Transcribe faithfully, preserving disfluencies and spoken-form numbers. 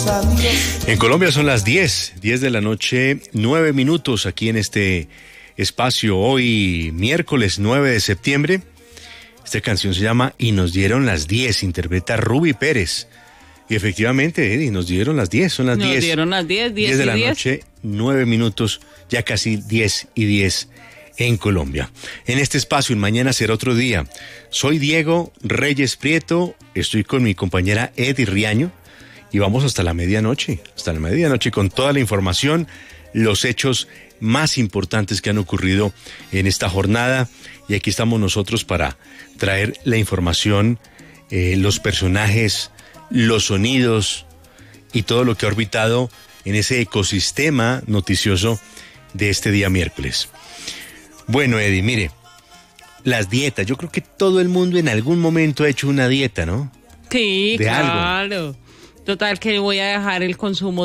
En Colombia son las diez, diez de la noche, nueve minutos aquí en este espacio. Hoy, miércoles nueve de septiembre. Esta canción se llama Y nos dieron las diez, interpreta Ruby Pérez. Y efectivamente, Eddie, nos dieron las diez, son las diez. Nos dieron las diez, diez, diez de y la diez. noche, nueve minutos, ya casi diez y diez en Colombia. En este espacio, en Mañana Será Otro Día, soy Diego Reyes Prieto, estoy con mi compañera Eddie Riaño y vamos hasta la medianoche, hasta la medianoche con toda la información, los hechos más importantes que han ocurrido en esta jornada, y aquí estamos nosotros para traer la información, eh, los personajes, los sonidos y todo lo que ha orbitado en ese ecosistema noticioso de este día miércoles. Bueno, Eddie, mire, las dietas, yo creo que todo el mundo en algún momento ha hecho una dieta, ¿no? Sí, De claro. algo. Total, que voy a dejar el consumo